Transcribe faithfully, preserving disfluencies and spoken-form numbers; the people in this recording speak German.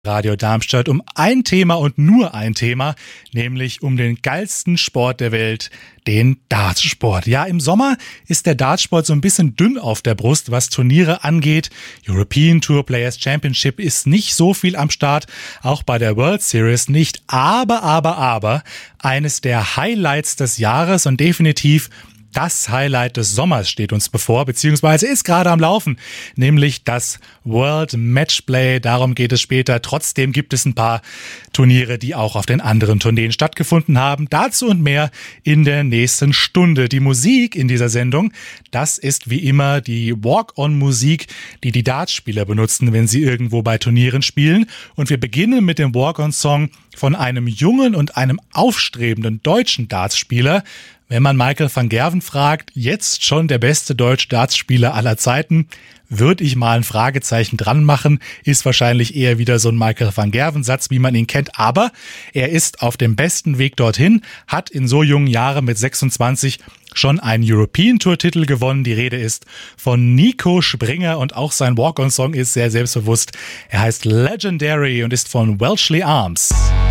Radio Darmstadt um ein Thema und nur ein Thema, nämlich um den geilsten Sport der Welt, den Dartsport. Ja, im Sommer ist der Dartsport so ein bisschen dünn auf der Brust, was Turniere angeht. European Tour Players Championship ist nicht so viel am Start, auch bei der World Series nicht. Aber, aber, aber, eines der Highlights des Jahres und definitiv das Highlight des Sommers steht uns bevor, beziehungsweise ist gerade am Laufen, nämlich das World Matchplay. Darum geht es später. Trotzdem gibt es ein paar Turniere, die auch auf den anderen Tourneen stattgefunden haben. Dazu und mehr in der nächsten Stunde. Die Musik in dieser Sendung, das ist wie immer die Walk-on-Musik, die die Dartspieler benutzen, wenn sie irgendwo bei Turnieren spielen. Und wir beginnen mit dem Walk-on-Song von einem jungen und einem aufstrebenden deutschen Dartspieler. Wenn man Michael van Gerwen fragt, jetzt schon der beste deutsche Dartspieler aller Zeiten, würde ich mal ein Fragezeichen dran machen. Ist wahrscheinlich eher wieder so ein Michael van Gerwen-Satz, wie man ihn kennt. Aber er ist auf dem besten Weg dorthin, hat in so jungen Jahren mit sechsundzwanzig schon einen European Tour-Titel gewonnen. Die Rede ist von Nico Springer und auch sein Walk-on-Song ist sehr selbstbewusst. Er heißt Legendary und ist von Welshly Arms.